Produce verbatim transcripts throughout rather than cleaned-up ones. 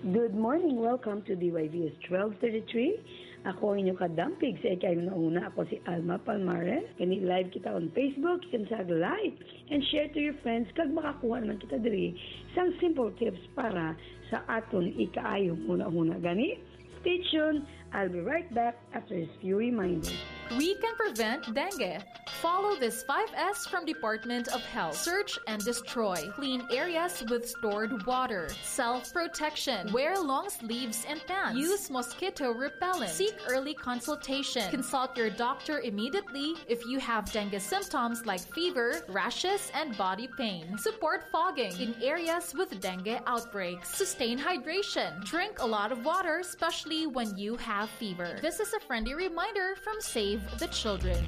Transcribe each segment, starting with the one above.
Good morning, welcome to D Y V S twelve thirty-three. Ako ang inyong kadampig sa ikayong nauna. Ako si Alma Palmares. Kani live kita on Facebook, you can tag like and share to your friends kag makakuha naman kita diri isang simple tips para sa aton ikaayong una-una gani. Stay tuned, I'll be right back after this few reminders. We can prevent dengue. Follow this five S from Department of Health. Search and destroy. Clean areas with stored water. Self-protection. Wear long sleeves and pants. Use mosquito repellent. Seek early consultation. Consult your doctor immediately if you have dengue symptoms like fever, rashes, and body pain. Support fogging in areas with dengue outbreaks. Sustain hydration. Drink a lot of water, especially when you have fever. This is a friendly reminder from Save the Children.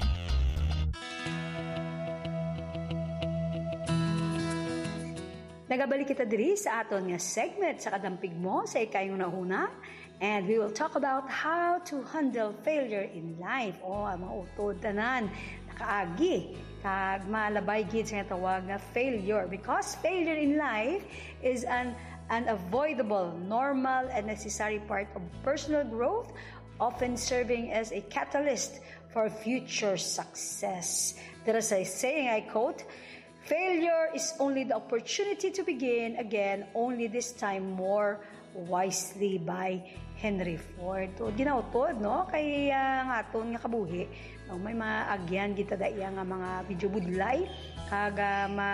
Nagabalik kita diri sa aton nga segment sa kadampig mo sa ikayong nahuna, and we will talk about how to handle failure in life. O, ang mga utod tanan nakaagi kag malabay gid sa tawag nga failure, because failure in life is an unavoidable, normal, and necessary part of personal growth, often serving as a catalyst for future success. There is a saying, I quote, "Failure is only the opportunity to begin again, only this time more wisely," by Henry Ford. So, ginautod, no? Kay uh, nga aton nga kabuhi, no? May mga agyan kita daya nga mga video budlay, kaga ma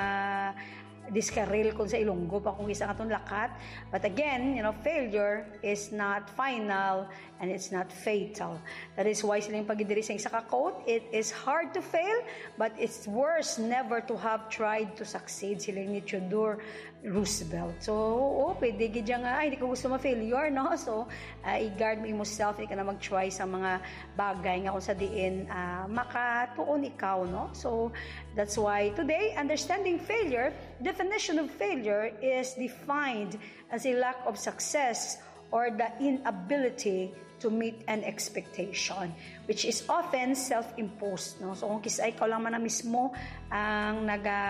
diskaril kung sa Ilonggo pa kung isa nga itong lakat. But again, you know, failure is not final and it's not fatal. That is why silang pagidiri sa isa ka quote, it is hard to fail, but it's worse never to have tried to succeed. Silang ni Theodore Roosevelt. So, oh, pwede gid nga, ay, hindi ko gusto ma-failure, no? So, uh, i-guard mo yourself, hindi ka na mag-try sa mga bagay nga kung sa diin uh, makatuon ikaw, no? So, that's why today, understanding failure, definition of failure is defined as a lack of success or the inability to meet an expectation, which is often self-imposed, no? So kung kisa ikaw lang man na mismo ang naga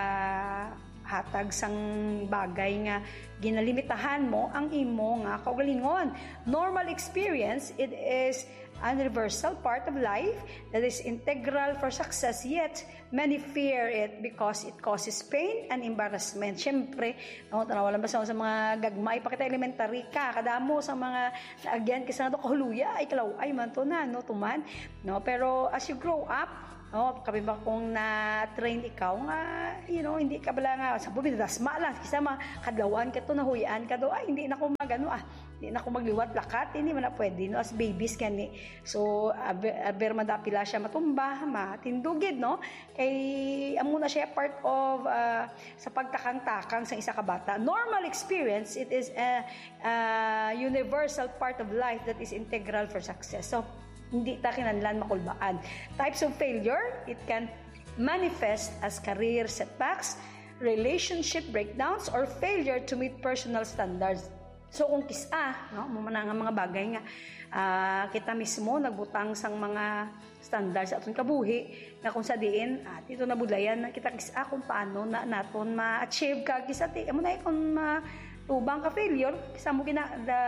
hatag sang bagay nga ginalimitahan mo ang imo nga kaugalingon. Normal experience, it is a universal part of life that is integral for success, yet many fear it because it causes pain and embarrassment. Siyempre, no, tanawalan ba sa mga gagmay pa kita elementary ka, kadamo sa mga naagyan kasi na to kahuluya, ay kalaw, ay man to na, no, tuman, no, pero as you grow up, no, kapi ba kung na-train ikaw nga, you know, hindi ka bala nga, sa bumidasma lang, kasi makadlawan ka to, nahuyaan ka to, ay, hindi na ko magano, ah, hindi na ko magliwat lakat, hindi man na pwede, no, as babies kani. So, aber, aber madapila siya matumba, matindugid, no, kay, amo na siya part of, uh, sa pagtakang-takang sa isa ka bata. Normal experience, it is a, a universal part of life that is integral for success. So, hindi ta kinahanglan makulbaan. Types of failure, it can manifest as career setbacks, relationship breakdowns, or failure to meet personal standards. So kung kisa, no, mumana nga mga bagay nga uh, kita mismo nagbutang sang mga standards atong kabuhi na kung sa diin at uh, ito nabudlayan na kita kisa kung paano na naton ma-achieve ka kisa ti amo na kung matubang ka failure kisa mo gina the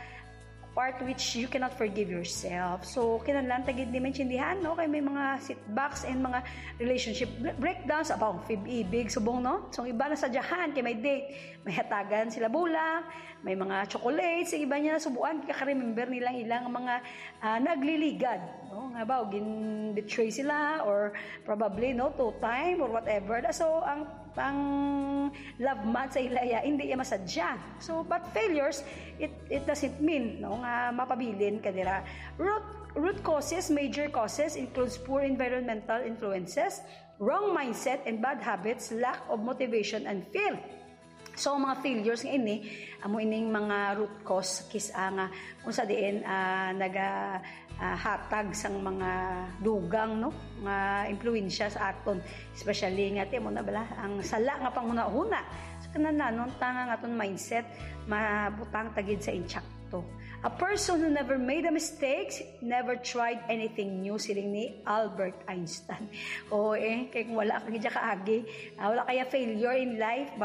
part which you cannot forgive yourself. So, kinahanglan tagid di maintindihan, no? Kay may mga setbacks and mga relationship breakdowns, abang ibig subong, no? So, iba na sa diyahan, kay may date, may hatagan sila bulang, may mga chocolates, iba niya na subuan, kaka-remember nilang ilang mga uh, nagliligad, no? Nga ba, gin-betray sila, or probably, no, two time, or whatever. So, ang ang love month sa ilaya, hindi iya masadya. So, but failures, it it doesn't mean, no, nga mapabilin kadira. Root root causes, major causes includes poor environmental influences, wrong mindset and bad habits, lack of motivation and fear. So, mga failures nga ini, amo ining mga root cause kisa nga kung sa diin uh, naga uh, hatag sang mga dugang, no, nga impluwensya sa aton, especially nga ti mo na bala ang sala nga panghuna-huna. So kanananon tanga nga aton mindset mabutang tagid sa inchakto. A person who never made a mistake, never tried anything new, siling ni Albert Einstein. O eh, kaya kung wala kang dyan kaagi, uh, wala kaya failure in life, ba,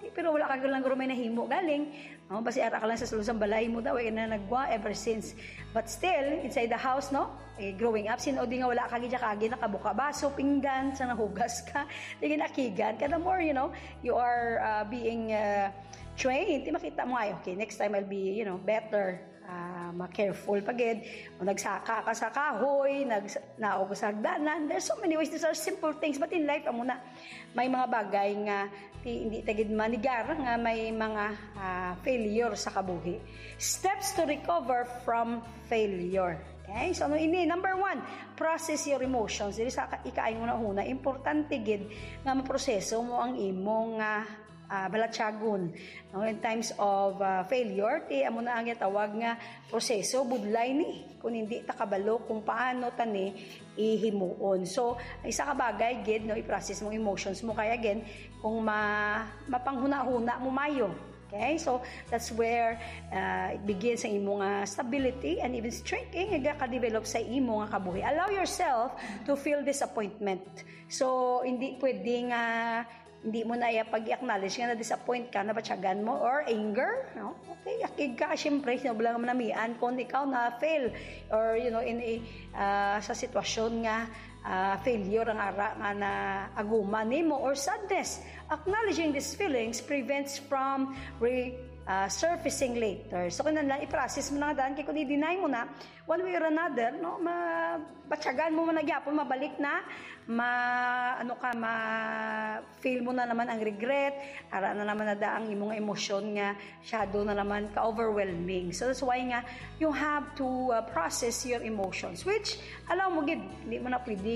pero wala ka lang guro may nahimo galing, no? Basi ara ka lang sa sulusang balay mo daw, eh, na nagwa ever since. But still, inside the house, no? Eh, growing up, sino di nga wala ka gidya kagi, nakabuka baso, pinggan, sa nahugas ka, di ginakigan. Kada more, you know, you are uh, being uh, trained, di makita mo ay, okay, next time I'll be, you know, better. Uh, ma-careful pagid, o nagsaka ka sa kahoy, nags, naog sa hagdanan. There's so many ways. These are simple things. But in life, amo na, may mga bagay nga ti, hindi tagid manigar, nga may mga uh, failure sa kabuhi. Steps to recover from failure. Okay? So, ano ini? Number one, process your emotions. Dili sa ikaay mo na una, importante gid nga maproseso mo ang imong uh, Uh, balatsagon, no? In times of uh, failure, ti amo na ang tawag nga proseso budlay ni kung hindi ta kabalo kung paano tani ihimuon. So isa ka bagay gid no i-process mo emotions mo kaya again kung ma mapanghuna-huna mo mayo. Okay, so that's where uh, it begins ang imong uh, stability and even strength eh, nga ka-develop sa imong nga kabuhi. Allow yourself to feel disappointment. So hindi pwedeng uh, hindi mo na pag-acknowledge nga na-disappoint ka, nabatsagan mo, or anger, no? Okay, akig ka, syempre, sinublang mo namian kung ikaw na-fail, or, you know, in a, uh, sa sitwasyon nga, uh, failure ang ara nga na aguma nimo or sadness. Acknowledging these feelings prevents from re Uh, surfacing later. So, kung lang, i-process mo na nga daan, kaya kung i-deny mo na, one way or another, no, mabatsagan mo mo na gyapon, mabalik na, ma, ano ka, ma-feel mo na naman ang regret, ara na naman na daang imong emosyon nga, shadow na naman ka-overwhelming. So, that's why nga, you have to uh, process your emotions, which, alam mo, gid, hindi mo na pwede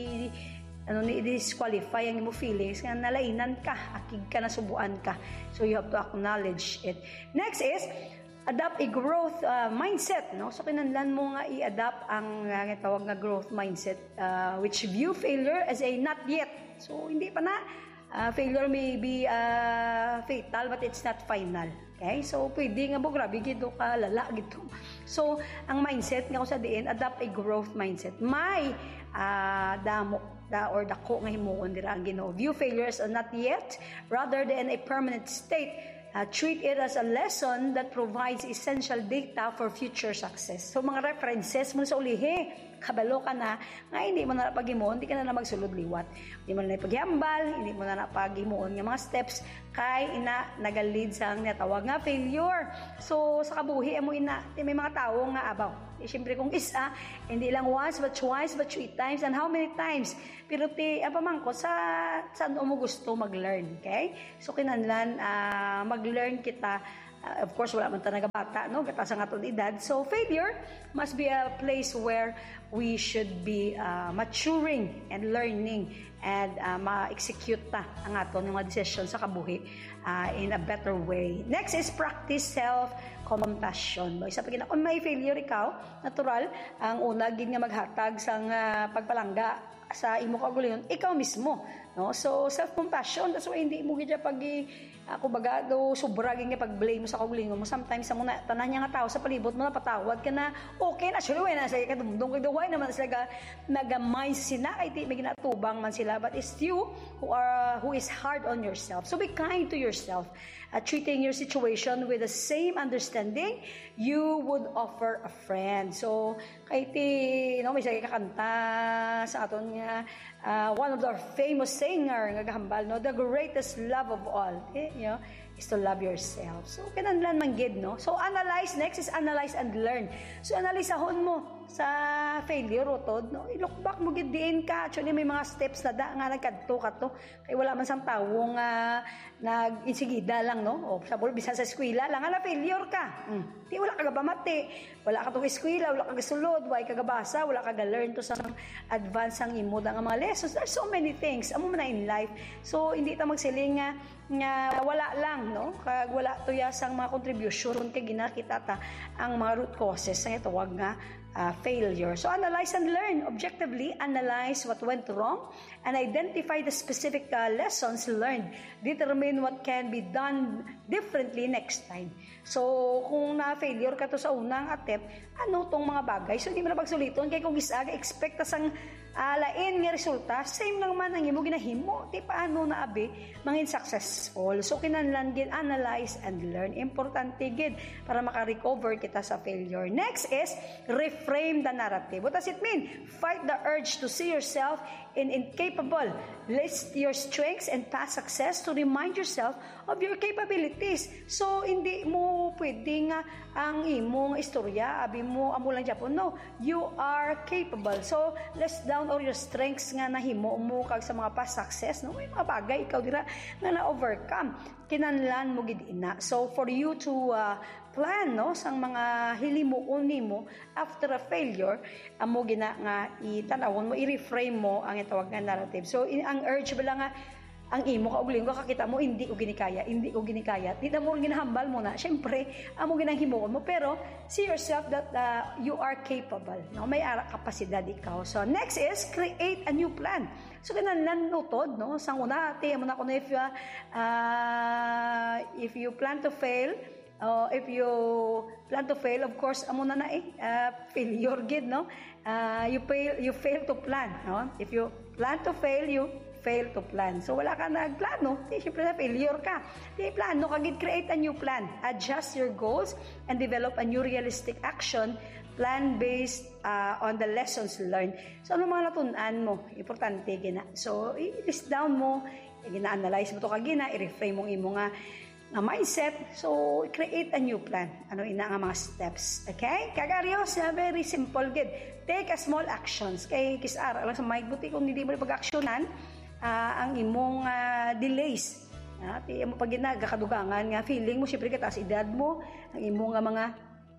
ano ni disqualify ang imo feelings nga nalainan ka, akig ka, nasubuan ka. So you have to acknowledge it. Next is adopt a growth uh, mindset, no? So kinahanglan mo nga i-adapt ang uh, tawag nga growth mindset uh, which view failure as a not yet. So hindi pa na uh, failure may be uh, fatal but it's not final. Okay? So pwede nga mo grabe gid ka lala gito. So ang mindset nga ko sa diin adopt a growth mindset. May uh, damo da or dako nga himuon dira ang Ginoo. View failure as a not yet rather than a permanent state. Uh, treat it as a lesson that provides essential data for future success. So mga references mo sa ulihi, kabalo ka na, nga hindi mo na napag-imuon, hindi ka na na magsulod liwat. Hindi mo na napag-iambal, hindi mo na napag-imuon nga mga steps, kay ina nagalid sa ang natawag nga failure. So sa kabuhi, mo ina, may mga tao nga abaw. Eh, siyempre kung isa, hindi lang once, but twice, but three times, and how many times? Pero ti, apa man ko, sa, saan mo gusto mag-learn, okay? So kinanlan, uh, mag-learn kita. Uh, of course, wala man talaga bata, no? Gata sa aton edad. So, failure must be a place where we should be uh, maturing and learning and uh, ma-execute ta ang aton mga decision sa kabuhi uh, in a better way. Next is practice self-compassion. No? Isa pa gina, kung may failure ikaw, natural, ang una, gid nga maghatag sa uh, pagpalangga sa imo kagulion, ikaw mismo. No? So, self-compassion, that's why hindi mo gidya pag ako baga do sobra gyud nga pag-blame mo sa kaugalingon mo. Sometimes sa muna tanan niya nga tao sa palibot mo na patawad ka na okay na sure way na sa kadumdum kay duway naman sila nagamay sina kay di may ginatubang man sila, but it's you who are who is hard on yourself. So be kind to yourself, uh, treating your situation with the same understanding you would offer a friend. So kay ti no may sige kakanta sa aton nga uh, one of our famous singer nga gahambal, no, the greatest love of all, eh, you know, is to love yourself. So kinahanglan man gid, no. So analyze, next is analyze and learn. So analysahon mo sa failure utod, no, i-look back mo gid diin ka. Actually may mga steps na da nga nagkadto kadto kay wala man sang tawo nga nag-insigida lang, no. O sa bol bisan sa eskwela lang ala failure ka. Hmm. Di wala ka gabamati, wala ka tong eskwela, wala ka gasulod, wala ka gabasa, wala ka ga-learn to sa advance ang imo da nga mga lessons. There's so many things amo man na in life. So hindi ta magsiling nga nga wala lang, no, kag wala to yasang mga contribution kay ginakita ta ang mga root causes sa tawag nga uh, failure. So analyze and learn. Objectively analyze what went wrong and identify the specific uh, lessons learned. Determine what can be done differently next time. So kung na failure ka to sa unang attempt, ano tong mga bagay, so hindi mo na pagsuliton kay kung isaga expect ta sang alain nga resulta same lang man ang imo ginahimo ti paano na abi mangin successful. So kinahanglan gid analyze and learn, importante gid para maka-recover kita sa failure. Next is reframe the narrative. What does it mean? Fight the urge to see yourself in incapable. List your strengths and past success to remind yourself of your capabilities. So hindi mo pwede nga ang imong istorya abi mo amo lang Japon. No, you are capable. So list down all your strengths nga nahimo mo kag sa mga past success, no, may mga bagay ikaw dira nga na-overcome, kinahanglan mo gid ina. So for you to uh, plan, no, sang mga hilimuon nimo after a failure, amo gina nga itanawon mo, i-reframe mo ang itawag nga narrative. So in, ang urge bala nga ang imo kaugling ko kakita mo hindi ko ginikaya, hindi ko ginikaya, di na mo ginahambal mo na. Syempre, amo ginang himuon mo, pero see yourself that uh, you are capable, no? May ara kapasidad ikaw. So next is create a new plan. So kinahanglan nutod, no, sang una ati amo na kuno if uh, uh, if you plan to fail, uh, if you plan to fail, of course amo na na eh uh, failure gid, no, uh, you fail you fail to plan, no. If you plan to fail, you fail to plan. So wala ka nagplano, di syempre na failure ka. Di plano ka gid, create a new plan, adjust your goals and develop a new realistic action plan based uh, on the lessons learned. So ano mga natunan mo, importante gina. So i-list down mo, gina-analyze mo to kagina, i-reframe mo imo nga nga mindset. So create a new plan. Ano ina nga mga steps, okay? Kagarios, very simple gid. Take a small actions. Kay kisara lang sa mind buti kung hindi mo pag-aksyonan uh, ang imong uh, delays. Uh, ti mo pag ginagakadugangan nga feeling mo syempre kita sa edad mo, ang imong nga mga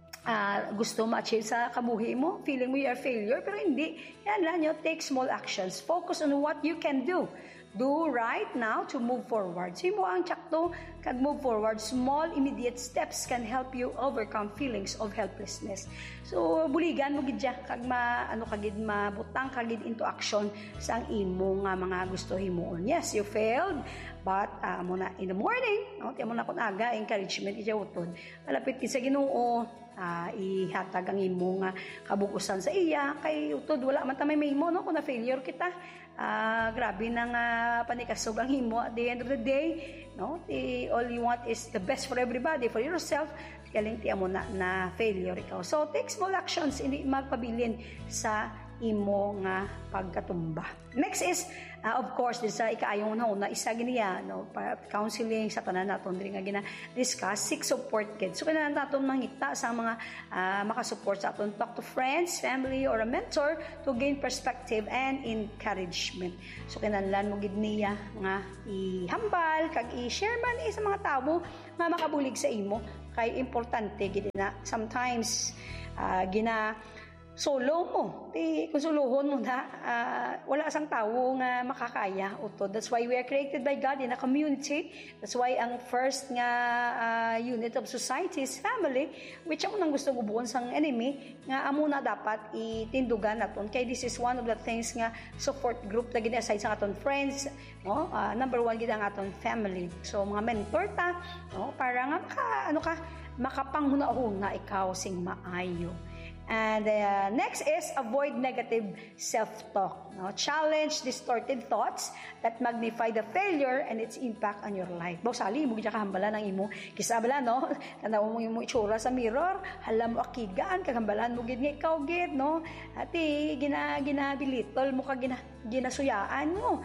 Uh, gusto ma-achieve sa kabuhi mo, feeling mo you are failure, pero hindi. Yan lang nyo, take small actions. Focus on what you can do. Do right now to move forward. So mo ang tsakto, kag move forward. Small, immediate steps can help you overcome feelings of helplessness. So, buligan mo gidya, kag ma, ano kagid, mabutang kagid into action sa ang imo nga mga gusto himuon. Yes, you failed, but uh, mo na in the morning, no, tiyan mo na kung aga, encouragement, ija utod. Malapit ki sa Ginoo, uh, ihatag ang imo nga kabukusan sa iya, kay utod, wala man tamay may mo, no, kung na-failure kita, uh, grabe na nga panikasog ang himo at the end of the day, no, the, all you want is the best for everybody, for yourself, galing tiyan mo na, na failure ikaw. So, take small actions, hindi magpabilin sa imo nga pagkatumba. Next is, uh, of course, sa ikaayong na una, isa giniya, no, para counseling sa tanan naton diri nga gina-discuss, seek support kids. So, kailangan naton mangita sa mga uh, makasupport sa aton, talk to friends, family, or a mentor to gain perspective and encouragement. So, kailangan mo gid niya nga ihambal, kag i-share man eh, sa mga tao nga makabulig sa imo, kay importante gid na sometimes uh, gina solo mo, di kung suluhon mo na, uh, wala sang tao nga makakaya utod. That's why we are created by God in a community. That's why ang first nga uh, unit of society is family, which ang unang gusto gubuon sang enemy, nga amo na dapat itindugan naton. Kay this is one of the things nga support group na gini aside sa aton friends, no? Uh, number one gid ang aton family. So mga mentor ta, no? Para nga maka, ano ka, makapanghuna-huna ikaw sing maayo. And uh, next is avoid negative self-talk. No? Challenge distorted thoughts that magnify the failure and its impact on your life. Bawsali, mo gidya kahambalan ang imo. Kisabala, no? Tanaw mo imo itsura sa mirror, halam mo akigaan, kahambalan mo gid nga ikaw gid, no? Ati, gina, ginabilitol mo ka, gina, ginasuyaan mo.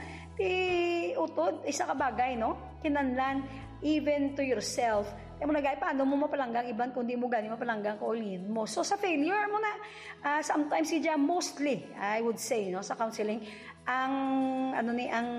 Ti, utod, isa ka bagay, no? Kinanlan, even to yourself, eh mo na gaya, paano mo mapalanggang iban kundi mo gani mapalanggang kaulin mo. So sa failure mo na, uh, sometimes siya mostly, I would say, no, sa counseling, ang, ano ni, ang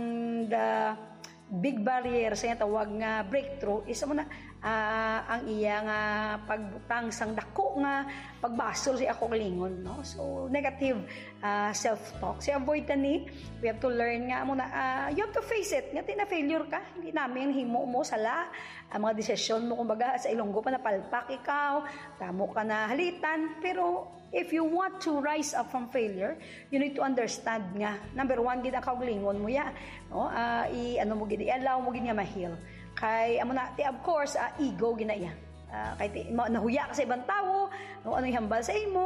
the big barrier sa tawag nga breakthrough is mo na, uh, ang iya nga pagbutang sang dako nga pagbasol si ako kalingon, no? So negative uh, self-talk. Si avoid tani, we have to learn nga mo na, uh, you have to face it. Nga tina failure ka, hindi namin himo mo sala, ang mga desisyon mo kumbaga sa Ilonggo pa napalpak ikaw, tamo ka na halitan, pero if you want to rise up from failure, you need to understand nga, number one, gid ang kaugalingon mo ya, no? Uh, i ano mo gid, i-allow mo gid nga ma-heal. Kay amo na, of course, uh, ego ginaya. Uh, kay ti, nahuya ka sa ibang tao, no, ano ihambal sa imo,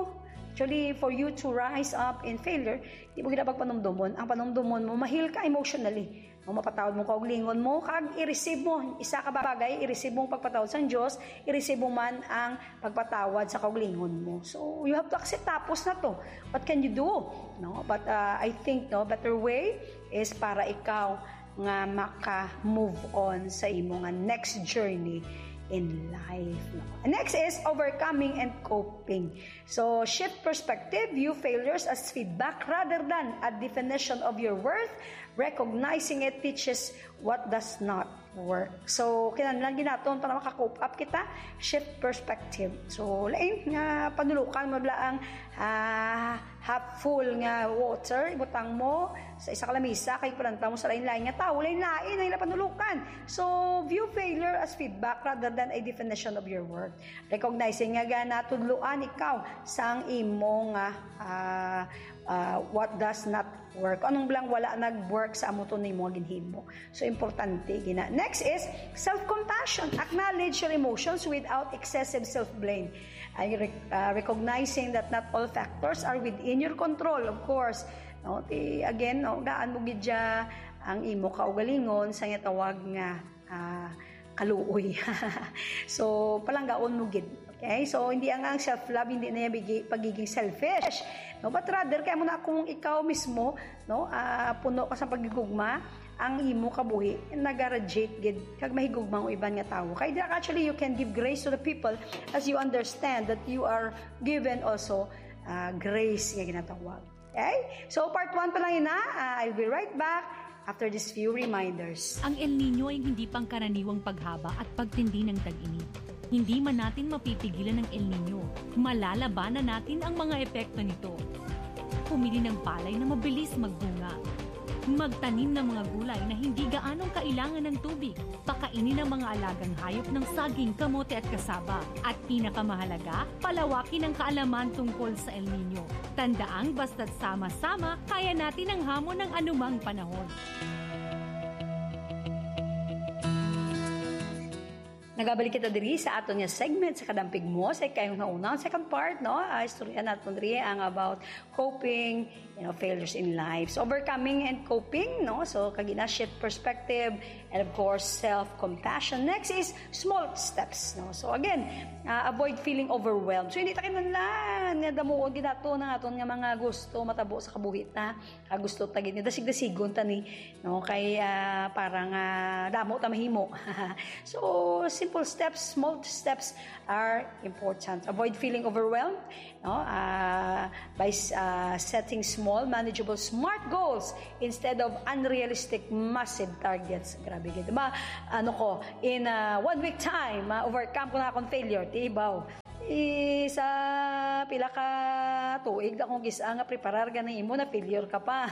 Actually, for you to rise up in failure, di mo ginabag panumdumon. Ang panumdumon mo, mahil ka emotionally. O mapatawad mo kauglingon mo, kag i-receive mo, isa ka bagay, i-receive mo ang pagpatawad sa Diyos, i-receive mo man ang pagpatawad sa kauglingon mo. So, you have to accept tapos na to. What can you do? No? But uh, I think, no, better way is para ikaw nga maka-move on sa imo nga next journey in life. And next is overcoming and coping. So, shift perspective, view failures as feedback rather than a definition of your worth. Recognizing it teaches what does not work. So, kinahanglan ginaton para maka-cope up kita, shift perspective. So, lain nga panulukan mo ang uh, half full nga water, ibutang mo sa isa ka lamisa, kay palanta mo sa lain-lain nga tao, lain-lain na ila panulukan. So, view failure as feedback rather than a definition of your worth. Recognizing nga gana tudluan ikaw sang imo nga uh, uh, what does not work. Anong blang wala nag-work sa amo to nimo ginhimo. So importante gina. Next is self-compassion. Acknowledge your emotions without excessive self-blame. Ay uh, recognizing that not all factors are within your control, of course. No, ti again, no, gaan mo gidya ang imo kaugalingon sa nga tawag nga uh, kaluoy. So palanggaon mo gid. Okay? So, hindi ang ang self-love, hindi na yung pagiging selfish. No? But rather, kaya mo na kung ikaw mismo, no, uh, puno ka sa pagigugma, ang imo kabuhi, nag-radiate gid kag mahigugma ang iban nga tao. Kaya actually, you can give grace to the people as you understand that you are given also uh, grace nga ginatawag. Okay? So, part one pa lang yun na. Uh, I'll be right back after these few reminders. Ang El Nino ay hindi pangkaraniwang paghaba at pagtindi ng tag-init. Hindi man natin mapipigilan ng El Nino. Malalabanan natin ang mga epekto nito. Pumili ng palay na mabilis magbunga. Magtanim ng mga gulay na hindi gaanong kailangan ng tubig. Pakainin ang mga alagang hayop ng saging, kamote at kasaba. At pinakamahalaga, palawakin ang kaalaman tungkol sa El Nino. Tandaang basta't sama-sama, kaya natin ang hamon ng anumang panahon. Nagabalik kita diri sa aton nga segment sa kadampig mo sa kayong nauna second part, no, uh, istorya naton diri ang about coping, you know, failures in life. So overcoming and coping, no, so kagina shift perspective and of course self-compassion. Next is small steps, no. So again, uh, avoid feeling overwhelmed. So hindi ta kinahanglan nga damuon gid nato ng aton nga mga gusto matabo sa kabuhit na uh, gusto ta gid dasig-dasigon ta ni, no, kay uh, parang uh, damo ta mahimo. So simple steps, small steps are important. Avoid feeling overwhelmed, no, uh, by uh, setting small, manageable, smart goals instead of unrealistic, massive targets. Grabe gid, diba? Ano ko, in uh, one week time, uh, overcome ko na akong failure. Tibaw. E, sa pila ka tuig na kung gisa nga preparar ka na imo na failure ka pa.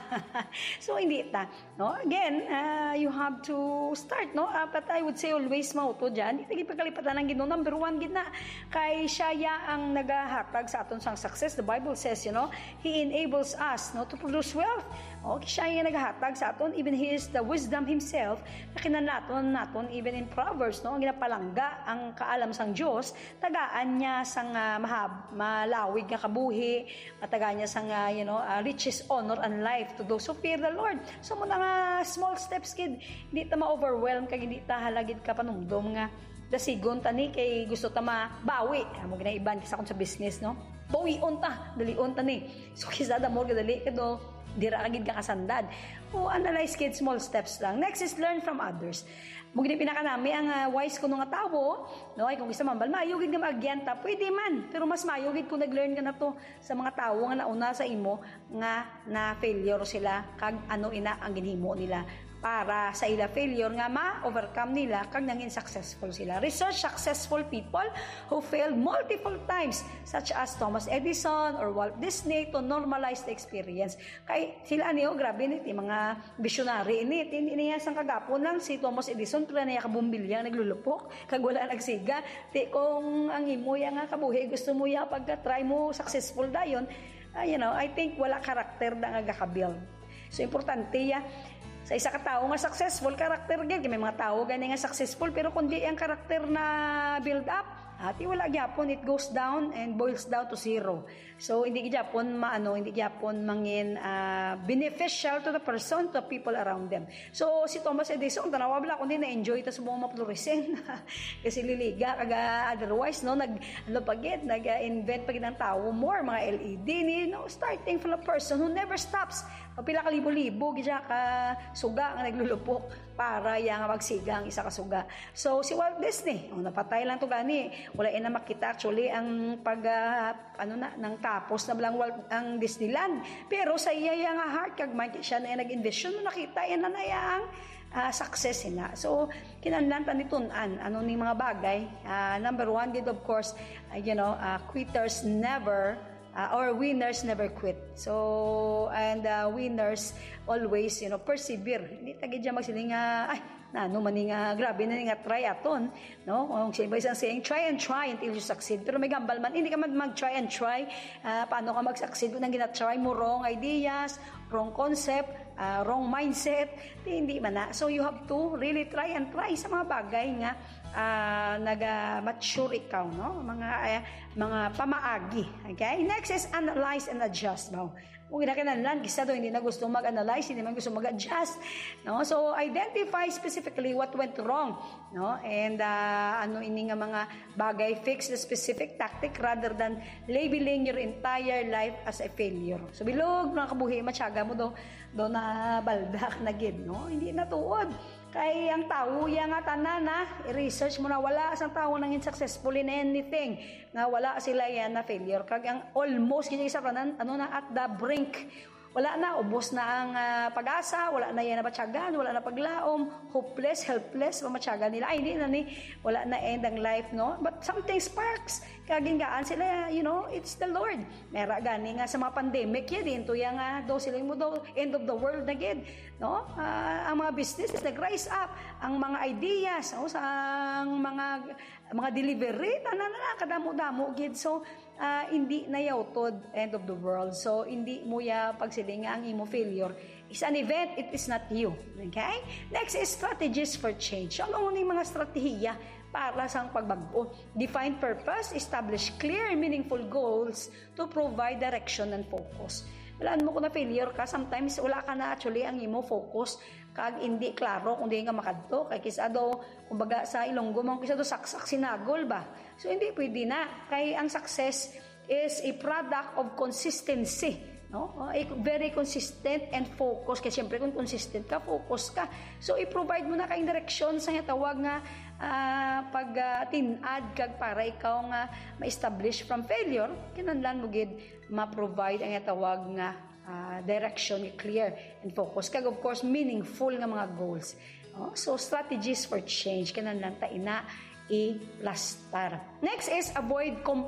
So hindi ta, no, again, uh, you have to start, no, uh, but I would say always mauto dyan, hindi pagkalipatan ng Ginoo. Number one gid na kay siya ya ang nagahatag sa aton sang success. The Bible says, you know, He enables us, no, to produce wealth. Okay, siya yung nagahatag sa aton, even He is the wisdom Himself na kinanaton naton even in Proverbs, no, ang ginapalangga ang kaalam sang Dios, tagaan niya sang uh, mahab, malawig nga kabuhi, mataga niya sang uh, you know, uh, riches, honor, and life to those who fear the Lord. So muna nga small steps kid, hindi ta ma-overwhelm kag hindi ta halagid ka panumdom nga dasigon tani kay gusto ta mabawi. Amo ginaiban kisa kon sa business, no. Bawion ta, dalion tani. So kisa da mo gadali kado dira agid ka kasandad. O analyze kid small steps lang. Next is learn from others. Mugni pinakanami ang uh, wise kuno nga tawo, no, ay kung isa man bal mayugid nga maagyanta, pwede man, pero mas mayugid kung nag-learn ka na to sa mga tawo nga nauna sa imo nga na failure sila kag ano ina ang ginhimo nila para sa ila failure nga ma-overcome nila kag nangin successful sila. Research successful people who failed multiple times such as Thomas Edison or Walt Disney to normalize the experience. Kay sila niyo grabe ni mga visionary ini hindi niya sang kagapon lang si Thomas Edison pero niya kabumbilya naglulupok kag wala nagsiga. Ti kung ang imo ya nga kabuhi gusto mo ya pagka-try mo successful dayon, uh, you know, I think wala karakter na nga gakabuild. So importante ya sa isa ka tao nga successful, karakter gid. May mga tao gani nga successful, pero kundi ang karakter na build up, At wala gyapon, it goes down and boils down to zero. So hindi gyapon maano, hindi gyapon mangin uh, beneficial to the person, to the people around them. So si Thomas Edison, tanawa bala kundi na-enjoy ta sa mga mapluresin. Kasi liliga kaga otherwise no nag ano pagit, nag-invent pagit ng tao more mga L E D ni no, starting from a person who never stops. Pila ka libo-libo gidya ka suga nga naglulupok para yang magsiga ang isa ka suga. So si Walt Disney, oh, napatay lang to gani. Wala ina makita actually ang pag uh, ano na nang tapos na bilang Walt ang Disneyland. Pero sa iya yang heart kag man siya na nag-envision mo nakita yan na yang uh, success nila. So kinahanglan ta nitun-an ano ning mga bagay. Uh, number one gid of course, uh, you know, uh, quitters never Uh, or winners never quit. So, and uh, winners always, you know, persevere. Hindi tagi dyan magsiling nga, ay, na, no, mani nga, grabe na nga try aton. No? Kung siya isang saying, try and try until you succeed. Pero may gambal man, hindi ka mag-try and try. Uh, paano ka mag-succeed kung nang gina-try mo wrong ideas, wrong concept, uh, wrong mindset. Di, hindi man na. So, you have to really try and try sa mga bagay nga uh, nag-mature ikaw, no? Mga, uh, mga pamaagi. Okay? Next is analyze and adjust. No? Kung ginakinanlan, kisa do hindi na gusto mag-analyze, hindi man gusto mag-adjust. No? So, identify specifically what went wrong. No? And uh, ano ini nga mga bagay, fix the specific tactic rather than labeling your entire life as a failure. So, bilog, mga kabuhi, matyaga mo do, do na baldak na gid, no? Hindi na tuod. Kay ang tao, yan nga tanan na, i-research mo na wala asang tao nang successful in anything, nga wala sila yan na failure. Kag ang almost, kanya isa tanan, ano na, at the brink, wala na, ubos na ang uh, pag-asa, wala na yan na patsyagan, wala na paglaom, hopeless, helpless, pamatyagan nila, ay hindi na ni, wala na end ang life, no? But something sparks, kaginggaan sila, you know, it's the Lord. Mera gani nga sa mga pandemic yan, din to yan nga, do sila mo do, end of the world na gid, no? Uh, ang mga businesses nag-rise up, ang mga ideas, no? Sa ang mga mga delivery, tanan na kadamo-damo gid. So, uh, hindi na yawtod end of the world. So, hindi mo ya pagsilinga ang imo failure. It's an event, it is not you. Okay? Next is strategies for change. So, ano ni mga strategiya para sa pagbago? Define purpose, establish clear and meaningful goals to provide direction and focus. Walaan mo kung na failure ka, sometimes wala ka na actually ang imo focus, kag hindi klaro kung di nga makadto, kay kisado, kumbaga sa Ilonggo, mga kisado saksak sinagol ba? So hindi pwede na, kay ang success is a product of consistency, no? A very consistent and focus, kasi syempre kung consistent ka, focus ka. So i-provide mo na kayong direksyon sa tawag nga uh, pag uh, tinad kag para ikaw nga ma-establish from failure, kinahanglan mo gid ma-provide ang tawag nga uh, direction clear and focus kag of course meaningful nga mga goals. Oh, so strategies for change kinahanglan ta ina i-plastar. Next is avoid comp-